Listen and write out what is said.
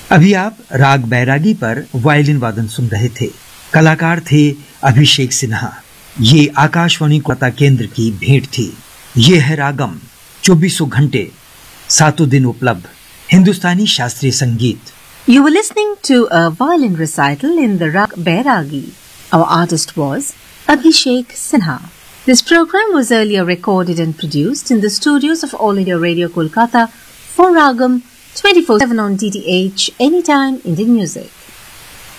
अभी आप राग बैरागी पर वायलिन वादन सुन रहे थे। कलाकार थे अभिषेक सिन्हा। ये आकाशवाणी कोलकाता केंद्र की भेंट थी। ये है रागम, 24 घंटे 7 दिन उपलब्ध हिंदुस्तानी शास्त्रीय संगीत। You were listening to a violin recital in the Rag Bairagi. Our artist was Abhishek Sinha. This program was earlier recorded and produced in the studios of All India Radio Kolkata for Ragam 24/7 on DTH Anytime Indian Music.